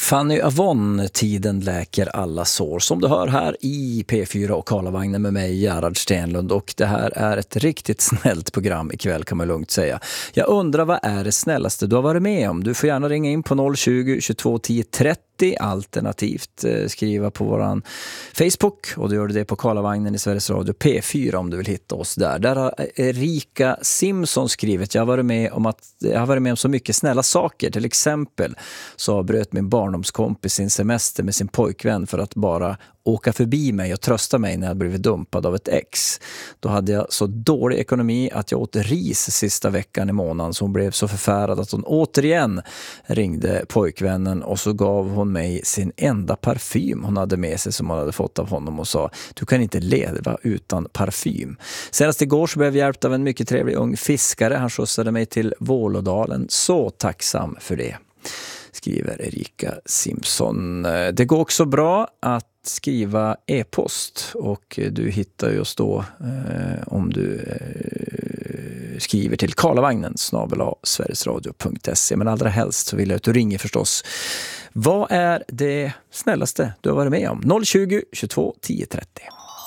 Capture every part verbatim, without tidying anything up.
Fanny Avon, tiden läker alla sår. Som du hör här i P fyra och Karlavagnen med mig, Gerhard Stenlund. Och det här är ett riktigt snällt program ikväll, kan man lugnt säga. Jag undrar, vad är det snällaste du har varit med om? Du får gärna ringa in på noll tjugo, tjugotvå, tio, trettio. Alternativt eh, skriva på våran Facebook, och du gör det på Karlavagnen i Sveriges Radio P fyra om du vill hitta oss där. Där har Erika Simpson skrivit: jag har varit med om att jag har varit med om så mycket snälla saker. Till exempel så bröt min barndomskompis sin semester med sin pojkvän för att bara åka förbi mig och trösta mig när jag blivit dumpad av ett ex. Då hade jag så dålig ekonomi att jag åt ris sista veckan i månaden, så hon blev så förfärad att hon återigen ringde pojkvännen, och så gav hon mig sin enda parfym hon hade med sig som hon hade fått av honom och sa: du kan inte leva utan parfym. Senast igår så blev jag hjälpt av en mycket trevlig ung fiskare. Han skjutsade mig till Vålådalen. Så tacksam för det, skriver Erika Simpson. Det går också bra att skriva e-post, och du hittar just då eh, om du eh, skriver till karlavagnen snabel-a sverigesradio punkt se. Men allra helst så vill jag att du ringer förstås. Vad är det snällaste du har varit med om? noll tjugo, tjugotvå, tio, trettio.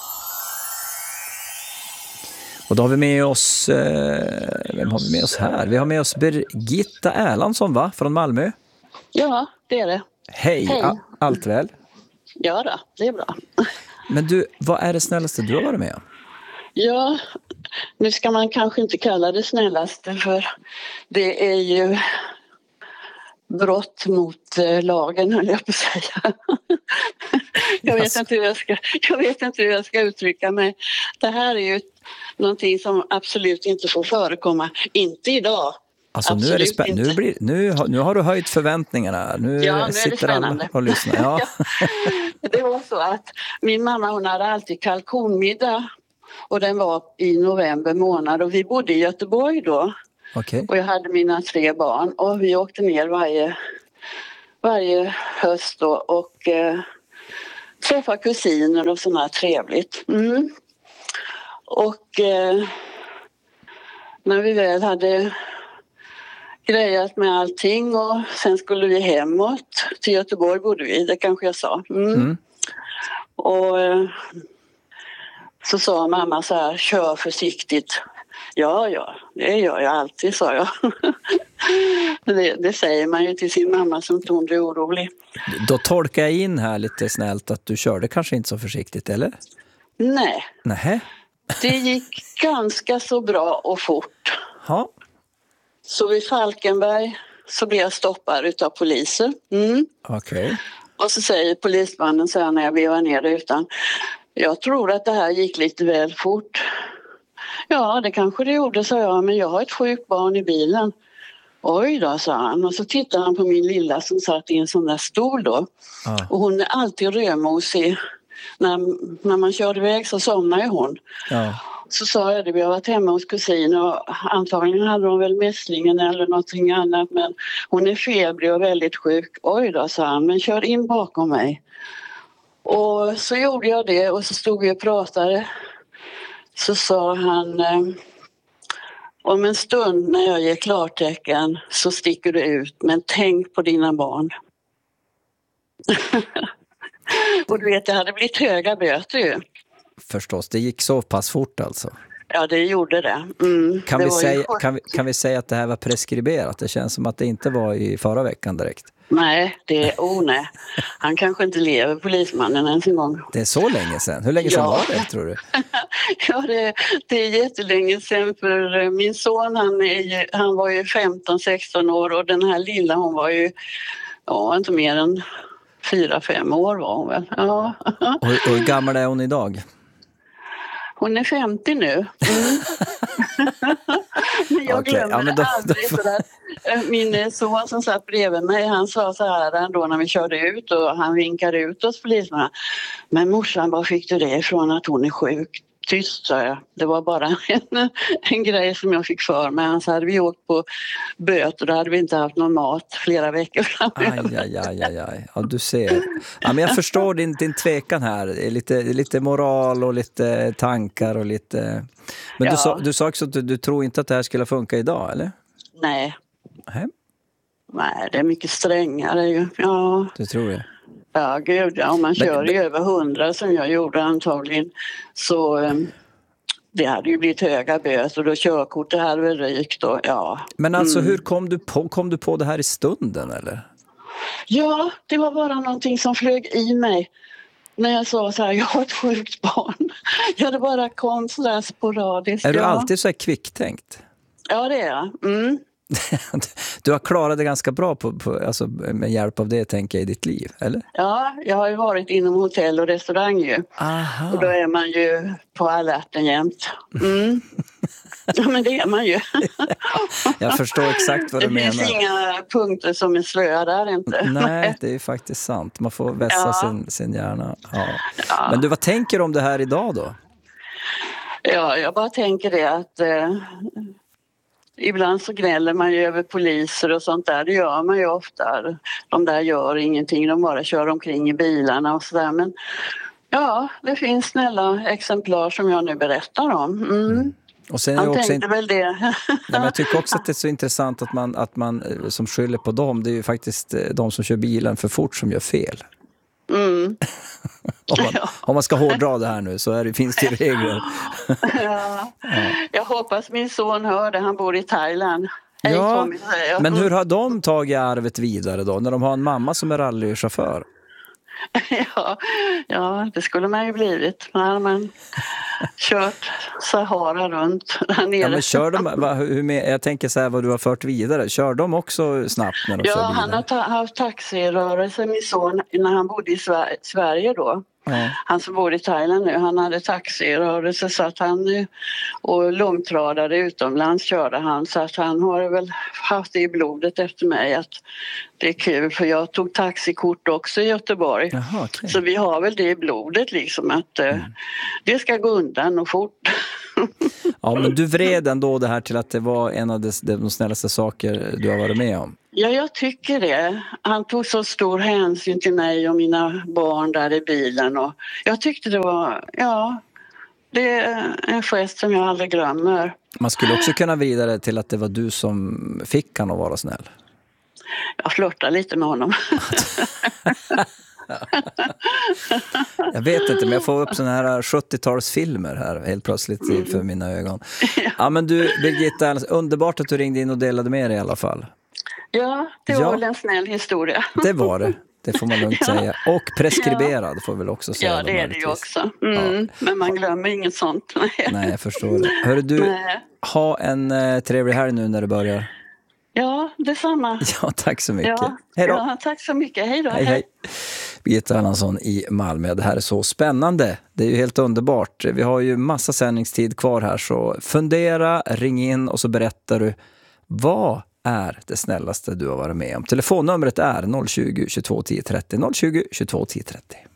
Och då har vi med oss eh, vem har vi med oss här? Vi har med oss Birgitta Erlandsson, va? Från Malmö. Ja, det är det. Hej, Hej. A- allt väl? Ja då, det är bra. Men du, vad är det snällaste du har varit med om? Ja, nu ska man kanske inte kalla det snällaste, för det är ju brott mot eh, lagen, höll jag på att säga. jag, vet inte hur jag, ska, jag vet inte hur jag ska uttrycka mig. Det här är ju någonting som absolut inte får förekomma. Inte idag. Alltså nu, är det spä- nu, blir, nu, har, nu har du höjt förväntningarna. Nu, ja, nu sitter alla och lyssnar. Ja. Det var så att min mamma, hon hade alltid kalkonmiddag, och den var i november månad, och vi bodde i Göteborg då. Okay. Och jag hade mina tre barn, och vi åkte ner varje, varje höst då, och eh, träffade kusiner och sånt här trevligt. Mm. Och eh, när vi väl hade grejat med allting, och sen skulle vi hemåt till Göteborg bodde vi, det kanske jag sa. Mm. Mm. Och eh, så sa mamma så här: kör försiktigt. Ja, ja, det gör jag alltid, sa jag. det, det säger man ju till sin mamma som inte hon blir orolig. Då tolkar jag in här lite snällt att du körde kanske inte så försiktigt, eller? Nej. Nähä. Det gick ganska så bra och fort. Ja. Så vid Falkenberg så blev jag stoppad utav poliser. Mm. Okej. Okay. Och så säger polismannen så här när jag vevar ner utan: jag tror att det här gick lite väl fort. Ja, det kanske det gjorde, sa jag, men jag har ett sjukt barn i bilen. Oj då, sa han. Och så tittade han på min lilla som satt i en sån där stol då. Ah. Och hon är alltid rödmosig. När, när man kör iväg så somnar ju hon. Ah. Så sa jag det, vi har varit hemma hos kusin, och antagligen hade hon väl mässlingen eller någonting annat, men hon är febrig och väldigt sjuk. Oj då, sa han, men kör in bakom mig. Och så gjorde jag det, och så stod vi och pratade. Så sa han: om en stund när jag ger klartecken så sticker du ut, men tänk på dina barn. Och du vet, det hade blivit höga böter ju. Förstås, det gick så pass fort alltså. Ja, det gjorde det. Mm, kan, det vi var säga, kan, vi, kan vi säga att det här var preskriberat? Det känns som att det inte var i förra veckan direkt. Nej, det är oh nej. Han kanske inte lever, polismannen, ens en gång. Det är så länge sedan. Hur länge sedan ja. var det, tror du? ja, det, det är jättelänge sedan, för min son, han, är, han var ju femton sexton år, och den här lilla, hon var ju ja, inte mer än fyra fem år var hon väl. Ja. Och, och hur gammal är hon idag? Hon är femtio nu. Mm. men jag okay. glömmer ja, men då, aldrig. Då... Så där. Min son som satt bredvid mig, han sa så här ändå när vi körde ut, och han vinkade ut oss poliserna. Men morsan, var fick du det ifrån att hon är sjuk? Tyst, sa jag. Det var bara en, en grej som jag fick för mig. Annars hade vi åkt på böter, då hade vi inte haft någon mat flera veckor framöver. Aj, aj, aj, aj. Ja, du ser. Ja, men jag förstår din, din tvekan här. Lite, lite moral och lite tankar och lite... Men ja. du, sa, du sa också att du, du tror inte att det här skulle funka idag, eller? Nej. Nej. Nej, det är mycket strängare ju. Ja, Du tror det? ja gud, ja, om man kör Men- i över hundra som jag gjorde antagligen så eh, det hade ju blivit höga böter och då körkortet hade väl rykt och ja. Men alltså Mm. hur kom du på, kom du på det här i stunden eller? Ja, det var bara någonting som flög i mig. När jag sa så här, jag har ett sjukt barn. Ja, det bara kom sådär sporadiskt. Är du ja. alltid så här kvicktänkt? Ja, det är jag. Mm. Du har klarat det ganska bra på, på, alltså, med hjälp av det, tänker jag, i ditt liv, eller? Ja, jag har ju varit inom hotell och restaurang ju. Aha. Och då är man ju på alerten jämt. Mm. Ja, men det är man ju. Jag förstår exakt vad du Det menar. finns inga punkter som är slöa där inte. Nej, det är faktiskt sant. Man får vässa Ja. sin, sin hjärna. Ja. Ja. Men du, vad tänker du om det här idag då? Ja, jag bara tänker det att eh, ibland så gnäller man ju över poliser och sånt där. Det gör man ju ofta. De där gör ingenting, de bara kör omkring i bilarna och sådär. Men ja, det finns snälla exemplar som jag nu berättar om. Mm. Mm. Och sen är det Han också tänkte in... väl det. Nej, men jag tycker också att det är så intressant att man, att man eh, som skyller på dem, det är ju faktiskt eh, de som kör bilen för fort som gör fel. Mm. Om man, Ja. om man ska hårdra det här nu så är det, finns det ju regler. Ja. Jag hoppas min son hör det, han bor i Thailand. Hej, Ja, Tommy, säger jag. men hur har de tagit arvet vidare då, när de har en mamma som är rallychaufför? Ja, ja, det skulle man ju blivit. När man kört Sahara runt där nere. Ja, men kör de, va, hur med, jag tänker så här vad du har fört vidare. Kör de också snabbt när de Ja, kör han har vidare? ta- haft taxirörelse, min son, när han bodde i Sver- Sverige då. Ja. Han som bor i Thailand nu, han hade taxirörelse så att han och långtradare utomlands körde han, så att han har väl haft det i blodet efter mig att det är kul, för jag tog taxikort också i Göteborg. Jaha, okej. Så vi har väl det i blodet liksom att eh, det ska gå undan och fort. Ja, men du vred ändå det här till att det var en av de, de snällaste saker du har varit med om. Ja, jag tycker det. Han tog så stor hänsyn till mig och mina barn där i bilen och jag tyckte det var, ja, det är en gest som jag aldrig glömmer. Man skulle också kunna vrida det till att det var du som fick han att vara snäll. Jag flörtar lite med honom. Jag vet inte, men jag får upp såna här sjuttiotalsfilmer här helt plötsligt för mina ögon. Ja, men du, Birgitta, underbart att du ringde in och delade med dig i alla fall. Ja, det var Ja. väl en snäll historia. Det var det, det får man lugnt Ja. säga. Och preskriberad får vi väl också säga. Ja, det är det ju möjligtvis. också. Mm, men man glömmer inget sånt. Nej, jag förstår det. Hörru du, Nej. ha en eh, trevlig helg nu när det börjar. Ja, detsamma. Ja, tack så mycket. Ja, Hej då. ja, tack så mycket. Hej då. Hej, hej. Birgitta Erlandsson i Malmö. Det här är så spännande. Det är ju helt underbart. Vi har ju massa sändningstid kvar här, så fundera, ring in och så berättar du vad är det snällaste du har varit med om. Telefonnumret är noll tjugo, tjugotvå, tio trettio, noll tjugo, tjugotvå, tio trettio.